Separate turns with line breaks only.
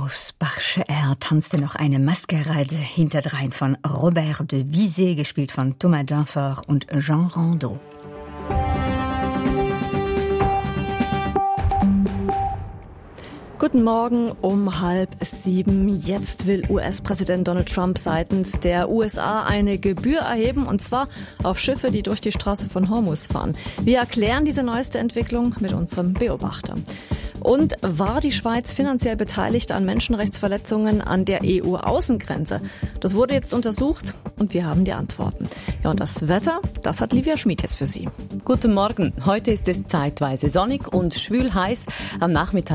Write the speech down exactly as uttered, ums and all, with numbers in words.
Aus Bach-Cher tanzte noch eine Maskerade hinterdrein von Robert de Visé, gespielt von Thomas Dinfort und Jean Rondeau.
Guten Morgen um halb sieben. Jetzt will U S-Präsident Donald Trump seitens der U S A eine Gebühr erheben, und zwar auf Schiffe, die durch die Straße von Hormuz fahren. Wir erklären diese neueste Entwicklung mit unserem Beobachter. Und war die Schweiz finanziell beteiligt an Menschenrechtsverletzungen an der E U-Außengrenze? Das wurde jetzt untersucht und wir haben die Antworten. Ja, und das Wetter, das hat Livia Schmid jetzt für Sie.
Guten Morgen. Heute ist es zeitweise sonnig und schwül heiß. Am Nachmittag